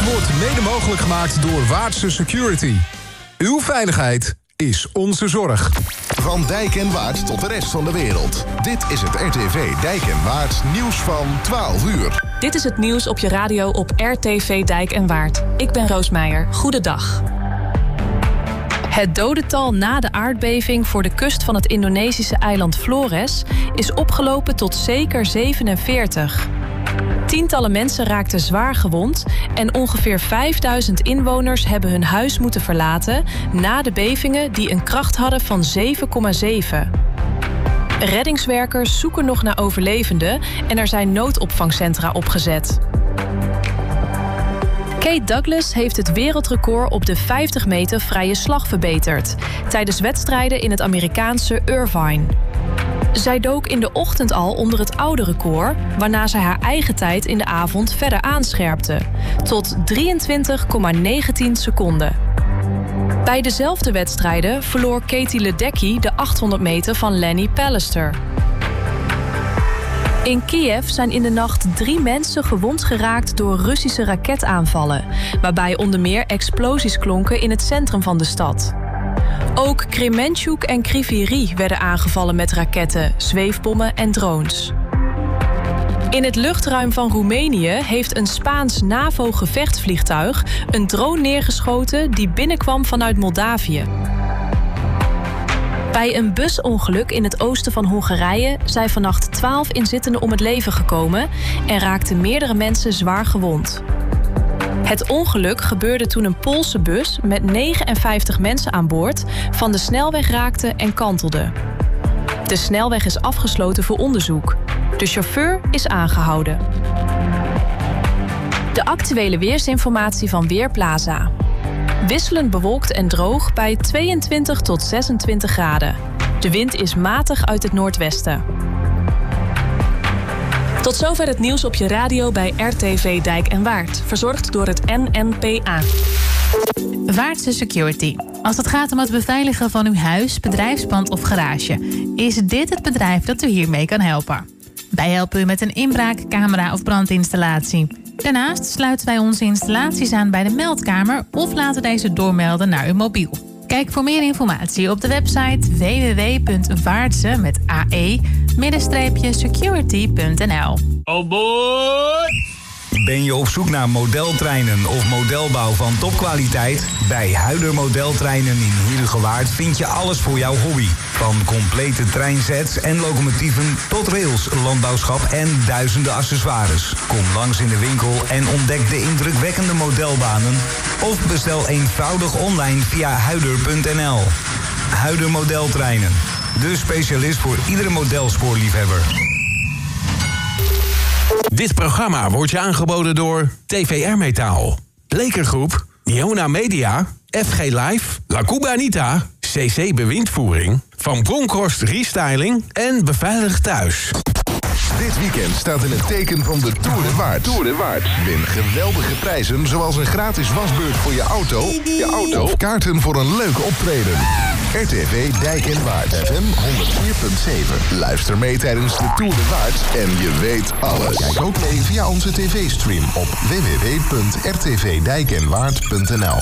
wordt mede mogelijk gemaakt door Waardse Security. Uw veiligheid is onze zorg. Van Dijk en Waard tot de rest van de wereld. Dit is het RTV Dijk en Waard nieuws van 12 uur. Dit is het nieuws op je radio op RTV Dijk en Waard. Ik ben Roos Meijer. Goedendag. Het dodental na de aardbeving voor de kust van het Indonesische eiland Flores is opgelopen tot zeker 47. Tientallen mensen raakten zwaar gewond en ongeveer 5000 inwoners hebben hun huis moeten verlaten na de bevingen die een kracht hadden van 7,7. Reddingswerkers zoeken nog naar overlevenden en er zijn noodopvangcentra opgezet. Kate Douglas heeft het wereldrecord op de 50 meter vrije slag verbeterd tijdens wedstrijden in het Amerikaanse Irvine. Zij dook in de ochtend al onder het oude record, waarna zij haar eigen tijd in de avond verder aanscherpte, tot 23,19 seconden. Bij dezelfde wedstrijden verloor Katie Ledecky de 800 meter van Lenny Pallister. In Kiev zijn in de nacht 3 mensen gewond geraakt door Russische raketaanvallen, waarbij onder meer explosies klonken in het centrum van de stad. Ook Kremenchuk en Kriviri werden aangevallen met raketten, zweefbommen en drones. In het luchtruim van Roemenië heeft een Spaans NAVO-gevechtsvliegtuig een drone neergeschoten die binnenkwam vanuit Moldavië. Bij een busongeluk in het oosten van Hongarije zijn vannacht 12 inzittenden om het leven gekomen en raakten meerdere mensen zwaar gewond. Het ongeluk gebeurde toen een Poolse bus met 59 mensen aan boord van de snelweg raakte en kantelde. De snelweg is afgesloten voor onderzoek. De chauffeur is aangehouden. De actuele weersinformatie van Weerplaza. Wisselend bewolkt en droog bij 22 tot 26 graden. De wind is matig uit het noordwesten. Tot zover het nieuws op je radio bij RTV Dijk en Waard. Verzorgd door het NNPA. Waardse Security. Als het gaat om het beveiligen van uw huis, bedrijfspand of garage, is dit het bedrijf dat u hiermee kan helpen. Wij helpen u met een inbraak, camera of brandinstallatie. Daarnaast sluiten wij onze installaties aan bij de meldkamer of laten deze doormelden naar uw mobiel. Kijk voor meer informatie op de website www.waardse-security.nl. Oh boy! Ben je op zoek naar modeltreinen of modelbauw van topkwaliteit? Bij Huider Modeltreinen in Heerhugowaard vind je alles voor jouw hobby. Van complete treinsets en locomotieven tot rails, landbouwschap en duizenden accessoires. Kom langs in de winkel en ontdek de indrukwekkende modelbanen. Of bestel eenvoudig online via huider.nl. Huider Modeltreinen. De specialist voor iedere modelspoorliefhebber. Dit programma wordt je aangeboden door TVR Metaal, Blekergroep, Niona Media, FG Live, La Cubanita, CC Bewindvoering, Van Bronckhorst Restyling en Beveiligd Thuis. Dit weekend staat in het teken van de Tour de Waard. Win geweldige prijzen zoals een gratis wasbeurt voor je auto of kaarten voor een leuk optreden. RTV Dijk en Waard. FM 104.7. Luister mee tijdens de Tour de Waard en je weet alles. Kijk ook mee via onze tv-stream op www.rtvdijkenwaard.nl.